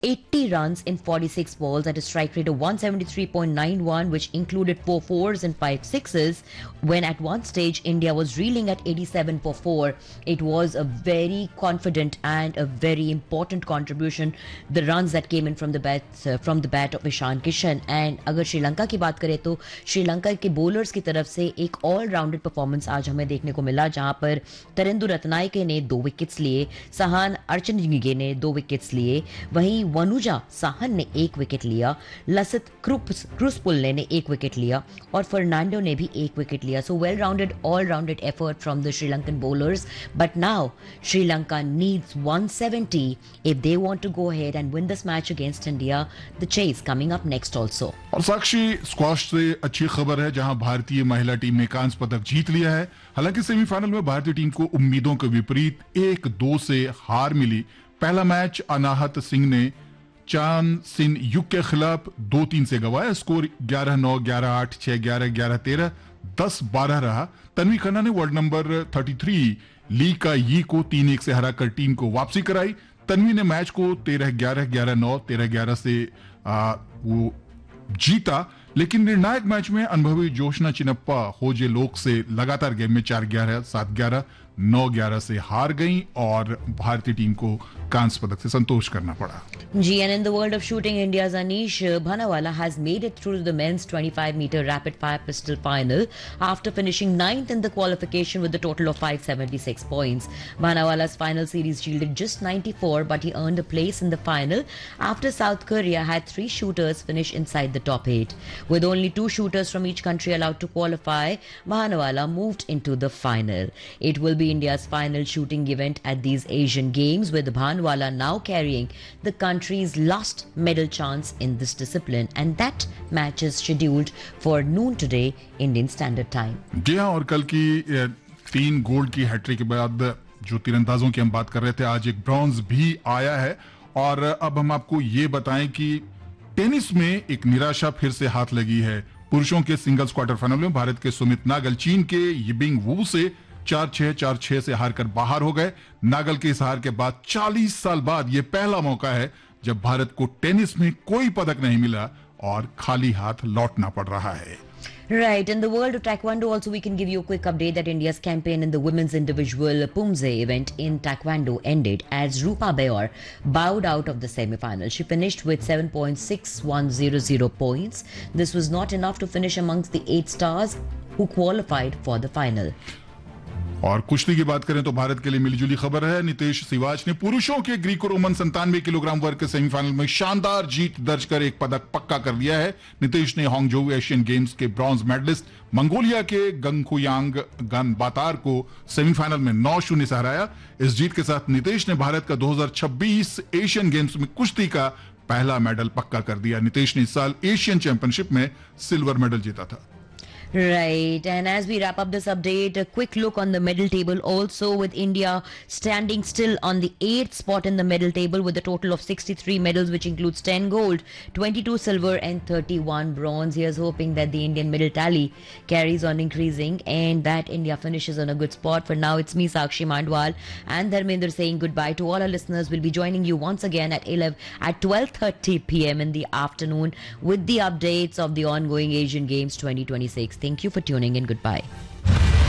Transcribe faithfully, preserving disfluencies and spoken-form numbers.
eighty runs in forty-six balls at a strike rate of one seventy-three point nine one, which included four fours and five sixes. When at one stage India was reeling at eighty-seven for four, it was a very confident and a very important contribution. The runs that came in from the bat uh, from the bat of Ishan Kishan. And अगर श्रीलंका की बात करें तो श्रीलंका के bowlers की तरफ से एक ऑल राउंडेड परफॉर्मेंस आज हमें देखने को मिला, जहां पर तरेंदु रत्नायके ने दो विकेट्स लिए, सहान अर्चनजिंगे ने दो विकेट्स लिए, वहीं वनुजा साहन ने एक विकेट लिया, लसित क्रुसपुल्ले ने एक विकेट लिया और फर्नांडो ने भी एक विकेट लिया. So well rounded all rounded effort from the Sri Lankan bowlers. But now Sri Lanka needs one seventy if they want to go ahead and win this match against India. The chase coming up next also. और साक्षी, squash से अच्छी खबर है जहां भारतीय महिला team ने कांस्य पदक जीत लिया है. हालांकि सेमीफाइनल में भारतीय टीम को उम्मीदों के विपरीत एक दो से हार मिली. पहला मैच अनाहत सिंह ने चांद सिन युग के खिलाफ दो तीन से गवाया. स्कोर ग्यारह नौ, ग्यारह आठ, छह ग्यारह, ग्यारह तेरह, दस बारह रहा. तन्वी खन्ना ने वर्ल्ड नंबर तैंतीस ली का यी को तीन एक से हराकर टीम को वापसी कराई. तन्वी ने मैच को तेरह ग्यारह, ग्यारह नौ, तेरह ग्यारह से आ, वो जीता. लेकिन निर्णायक मैच में अनुभवी जोशना चिनप्पा होजे लोक से लगातार गेम में चार ग्यारह, सात ग्यारह, नौ ग्यारह से हार गई और भारतीय टीम को कांस्य पदक से संतोष करना पड़ा. G, and in the world of shooting, India's Anish Bhanawala has made it through to the men's twenty-five meter rapid fire pistol final after finishing ninth in the qualification with a total of five seventy-six points. Bhanawala's final series yielded just ninety-four, but he earned a place in the final after South Korea had three shooters finish inside the top eight. With only two shooters from each country allowed to qualify, Bhanawala moved into the final. It will be India's final shooting event at these Asian Games, with Bhanawala now carrying the country's last medal chance in this discipline, and that match is scheduled for noon today Indian Standard Time. जी हाँ, और कल की तीन gold की hat trick के बाद जो तीरंदाजों की हम बात कर रहे थे, आज एक ब्रॉन्ज भी आया है. और अब हम आपको ये बताएं कि टेनिस में एक निराशा फिर से हाथ लगी है. पुरुषों के सिंगल्स क्वार्टर फाइनल में भारत के सुमित नागल चीन के यिबिंग वू से चार छह, चार छह से हारकर बाहर हो गए. नागल के इस हार के बाद चालीस साल बाद यह पहला मौका है जब भारत को टेनिस में कोई पदक नहीं मिला और खाली हाथ लौटना पड़ रहा है. Right, in the world of Taekwondo also we can give you a quick update that India's campaign in the women's individual Pumse event in Taekwondo ended as Rupa Bayor bowed out of the semi-final. She finished with seven point six one zero zero points. This was not enough to finish amongst the eight stars who qualified for the final. और कुश्ती की बात करें तो भारत के लिए मिलीजुली खबर है. नितेश सिवाच ने पुरुषों के ग्रीको रोमन संतानवे किलोग्राम वर्ग के सेमीफाइनल में शानदार जीत दर्ज कर एक पदक पक्का कर लिया है. नितेश ने हांगझोउ एशियन गेम्स के ब्रॉन्ज मेडलिस्ट मंगोलिया के गंगखुयांग गनबातार को सेमीफाइनल में नौ शून्य से हराया. इस जीत के साथ नितेश ने भारत का दो हजार छब्बीस एशियन गेम्स में कुश्ती का पहला मेडल पक्का कर दिया. नितेश ने इस साल एशियन चैंपियनशिप में सिल्वर मेडल जीता था. Right, and as we wrap up this update, a quick look on the medal table also, with India standing still on the eighth spot in the medal table with a total of sixty-three medals, which includes ten gold, twenty-two silver and thirty-one bronze. Here's hoping that the Indian medal tally carries on increasing and that India finishes on a good spot. For now, it's me, Sakshi Mandwal, and Dharmender saying goodbye to all our listeners. We'll be joining you once again at eleven at twelve thirty p m in the afternoon with the updates of the ongoing Asian Games twenty twenty-six. Thank you for tuning in. Goodbye.